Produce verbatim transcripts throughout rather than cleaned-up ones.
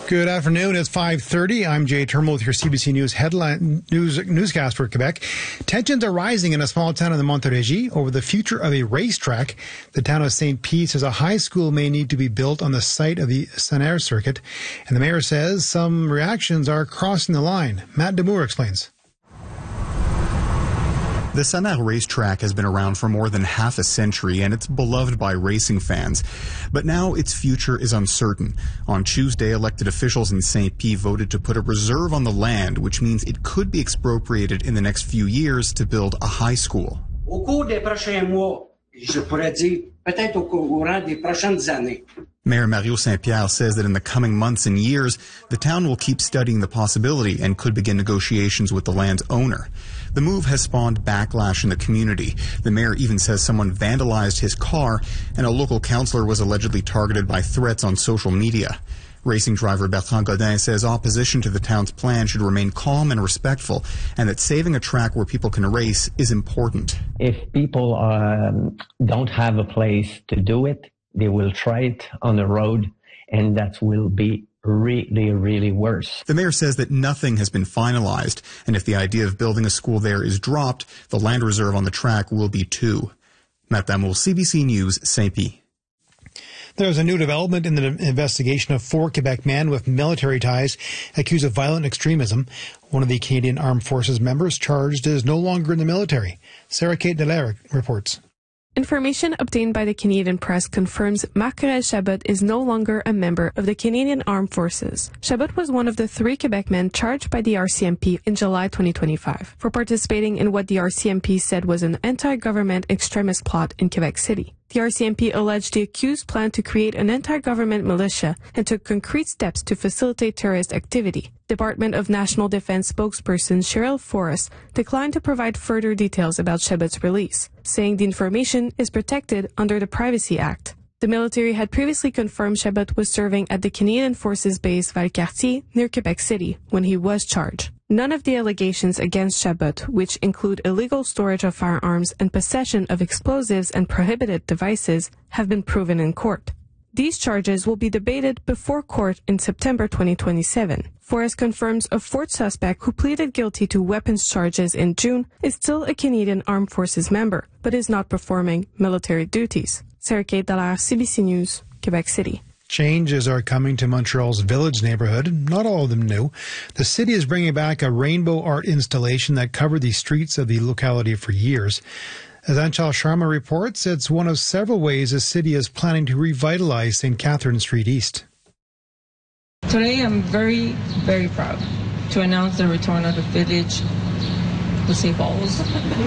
Good afternoon. It's five thirty. I'm Jay Termal with your C B C News headline news newscast for Quebec. Tensions are rising in a small town in the Montérégie over the future of a racetrack. The town of Saint Pie says a high school may need to be built on the site of the Saint-Air circuit, and the mayor says some reactions are crossing the line. Matt Demour explains. The Saint-Air racetrack has been around for more than half a century, and it's beloved by racing fans. But now its future is uncertain. On Tuesday, elected officials in Saint Pie voted to put a reserve on the land, which means it could be expropriated in the next few years to build a high school. Au cours des prochains mois, je pourrais dire peut-être au courant des prochaines années. Mayor Mario Saint-Pierre says that in the coming months and years, the town will keep studying the possibility and could begin negotiations with the land's owner. The move has spawned backlash in the community. The mayor even says someone vandalized his car, and a local councillor was allegedly targeted by threats on social media. Racing driver Bertrand Godin says opposition to the town's plan should remain calm and respectful, and that saving a track where people can race is important. If people um, don't have a place to do it, they will try it on the road, and that will be really, really worse. The mayor says that nothing has been finalized, and if the idea of building a school there is dropped, the land reserve on the track will be too. Matt Damour, C B C News, Saint Pie. There's a new development in the investigation of four Quebec men with military ties accused of violent extremism. One of the Canadian Armed Forces members charged is no longer in the military. Sarah Kate Delaire reports. Information obtained by the Canadian press confirms Marc-Aurèle Chabot is no longer a member of the Canadian Armed Forces. Chabot was one of the three Quebec men charged by the R C M P in July twenty twenty-five for participating in what the R C M P said was an anti-government extremist plot in Quebec City. The R C M P alleged the accused planned to create an anti-government militia and took concrete steps to facilitate terrorist activity. Department of National Defense spokesperson Cheryl Forrest declined to provide further details about Chabot's release, saying the information is protected under the Privacy Act. The military had previously confirmed Chabot was serving at the Canadian Forces base Valcartier near Quebec City when he was charged. None of the allegations against Chabot, which include illegal storage of firearms and possession of explosives and prohibited devices, have been proven in court. These charges will be debated before court in September twenty twenty-seven. Forrest confirms a fourth suspect who pleaded guilty to weapons charges in June is still a Canadian Armed Forces member, but is not performing military duties. Sarah Kate Dallaire, C B C News, Quebec City. Changes are coming to Montreal's Village neighborhood, not all of them new. The city is bringing back a rainbow art installation that covered the streets of the locality for years. As Anshul Sharma reports, it's one of several ways the city is planning to revitalize Saint Catherine Street East. Today I'm very, very proud to announce the return of the Village to Saint Paul's.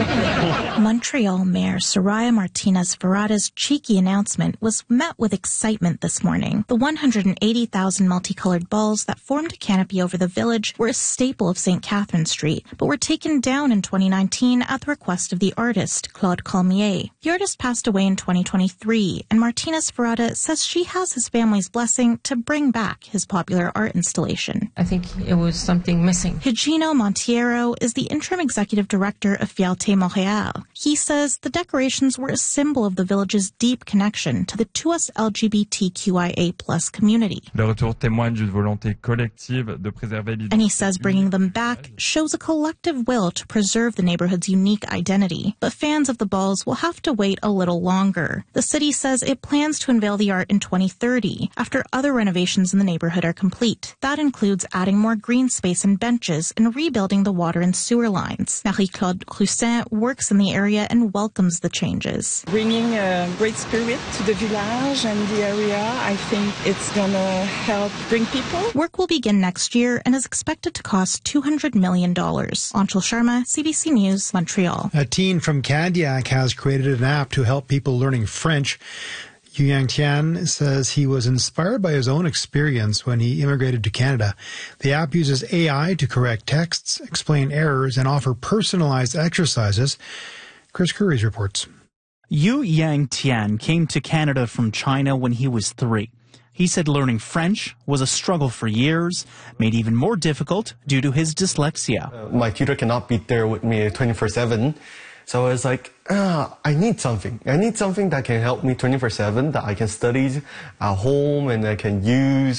Montreal Mayor Soraya Martinez-Ferrada's cheeky announcement was met with excitement this morning. The one hundred eighty thousand multicolored balls that formed a canopy over the village were a staple of Saint Catherine Street, but were taken down in twenty nineteen at the request of the artist, Claude Colmier. The artist passed away in twenty twenty-three, and Martinez-Ferrada says she has his family's blessing to bring back his popular art installation. I think it was something missing. Higino Montiero is the interim executive director of Fierté Montréal. He says the decorations were a symbol of the village's deep connection to the Tuas L G B T Q I A plus community. Le retour témoigne d'une volonté collective de préserver l'identité. And he says bringing them back shows a collective will to preserve the neighborhood's unique identity. But fans of the balls will have to wait a little longer. The city says it plans to unveil the art in twenty thirty, after other renovations in the neighborhood are complete. That includes adding more green space and benches and rebuilding the water and sewer lines. Marie-Claude Roussin works in the area and welcomes the changes. Bringing a great spirit to the village and the area, I think it's going to help bring people. Work will begin next year and is expected to cost two hundred million dollars. Anshul Sharma, C B C News, Montreal. A teen from Candiac has created an app to help people learning French. Yu Yang Tian says he was inspired by his own experience when he immigrated to Canada. The app uses A I to correct texts, explain errors, and offer personalized exercises. Chris Curries reports. Yu Yang Tian came to Canada from China when he was three. He said learning French was a struggle for years, made even more difficult due to his dyslexia. Uh, my tutor cannot be there with me twenty-four seven. So I was like, ah, I need something. I need something that can help me twenty-four seven, that I can study at home and I can use